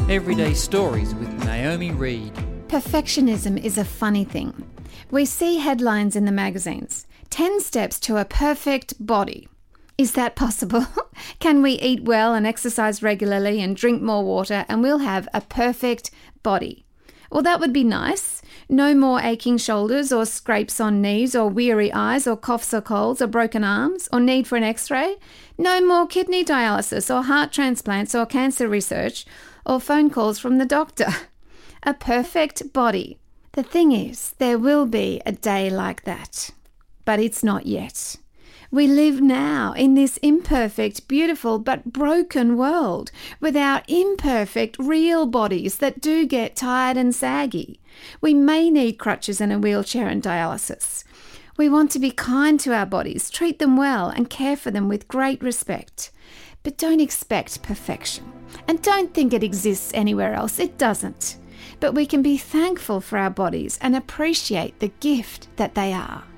Everyday Stories with Naomi Reed. Perfectionism is a funny thing. We see headlines in the magazines. 10 steps to a perfect body. Is that possible? Can we eat well and exercise regularly and drink more water and we'll have a perfect body? Well, that would be nice. No more aching shoulders or scrapes on knees or weary eyes or coughs or colds or broken arms or need for an x-ray. No more kidney dialysis or heart transplants or cancer research or phone calls from the doctor. A perfect body. The thing is, there will be a day like that. But it's not yet. We live now in this imperfect, beautiful, but broken world with our imperfect, real bodies that do get tired and saggy. We may need crutches and a wheelchair and dialysis. We want to be kind to our bodies, treat them well, and care for them with great respect. But don't expect perfection. And don't think it exists anywhere else. It doesn't. But we can be thankful for our bodies and appreciate the gift that they are.